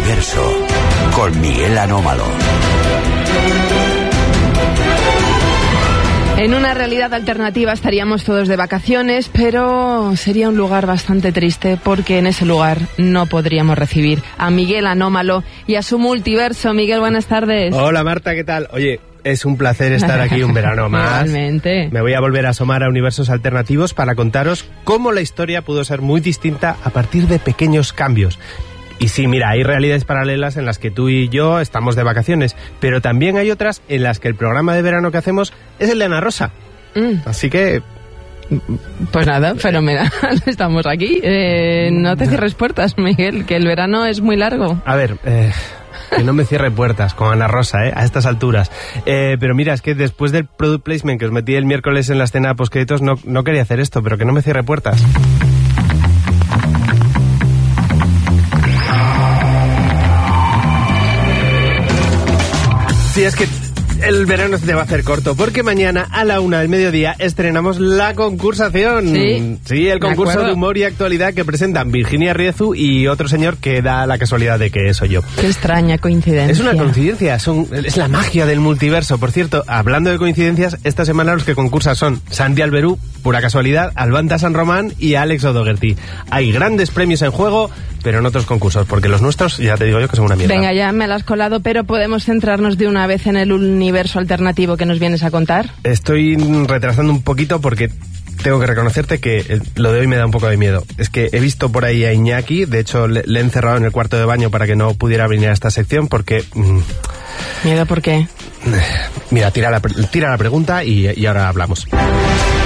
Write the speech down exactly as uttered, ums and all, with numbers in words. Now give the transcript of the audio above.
Universo con Miguel Anómalo. En una realidad alternativa estaríamos todos de vacaciones, pero sería un lugar bastante triste porque en ese lugar no podríamos recibir a Miguel Anómalo y a su multiverso. Miguel, buenas tardes. Hola Marta, ¿qué tal? Oye, es un placer estar aquí un verano más. Realmente. Me voy a volver a asomar a universos alternativos para contaros cómo la historia pudo ser muy distinta a partir de pequeños cambios. Y sí, mira, hay realidades paralelas en las que tú y yo estamos de vacaciones, pero también hay otras en las que el programa de verano que hacemos es el de Ana Rosa. Mm. Así que... Pues nada, fenomenal, estamos aquí. Eh, no te cierres puertas, Miguel, que el verano es muy largo. A ver, eh, que no me cierre puertas con Ana Rosa, eh, a estas alturas. Eh, pero mira, es que después del product placement que os metí el miércoles en la escena postcréditos, no, no quería hacer esto, pero que no me cierre puertas. Sí, es que el verano se te va a hacer corto, porque mañana a la una del mediodía estrenamos la concursación. Sí, sí el concurso de humor y actualidad que presentan Virginia Riezu y otro señor que da la casualidad de que soy yo. Qué extraña coincidencia. Es una coincidencia, son, es la magia del multiverso. Por cierto, hablando de coincidencias, esta semana los que concursan son Santi Alberú, pura casualidad, Albanta San Román y Alex O'Doherty. Hay grandes premios en juego, pero en otros concursos, porque los nuestros, ya te digo yo, que son una mierda. Venga, ya me la has colado, pero podemos centrarnos de una vez en el universo alternativo que nos vienes a contar. Estoy retrasando un poquito porque tengo que reconocerte que lo de hoy me da un poco de miedo. Es que he visto por ahí a Iñaki, de hecho le, le he encerrado en el cuarto de baño para que no pudiera venir a esta sección porque... Mmm, ¿Miedo por qué? Mira, tira la, tira la pregunta y, y ahora hablamos.